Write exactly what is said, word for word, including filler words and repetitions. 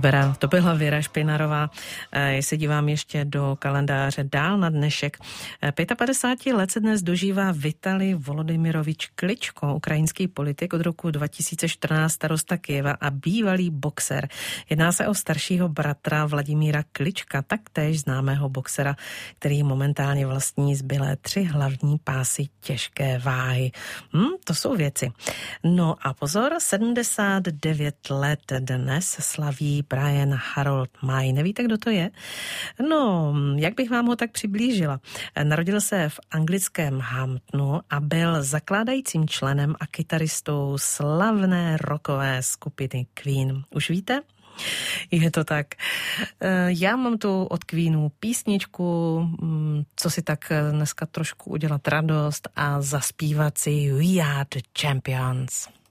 Dobrá, to byla Věra Špinarová. Já se dívám ještě do kalendáře dál na dnešek. padesát pět let se dnes dožívá Vitalij Volodymyrovič Kličko, ukrajinský politik, od roku dva tisíce čtrnáct starosta Kyjeva a bývalý boxer. Jedná se o staršího bratra Vladimíra Klička, taktéž známého boxera, který momentálně vlastní zbylé tři hlavní pásy těžké váhy. Hm, to jsou věci. No a pozor, sedmdesát devět let dnes slaví Brian Harold May. Nevíte, kdo to je? No, jak bych vám ho tak přiblížila? Narodil se v anglickém Hamptonu a byl zakládajícím členem a kytaristou slavné rockové skupiny Queen. Už víte? Je to tak. Já mám tu od Queenu písničku, co si tak dneska trošku udělat radost a zaspívat si We Are the Champions.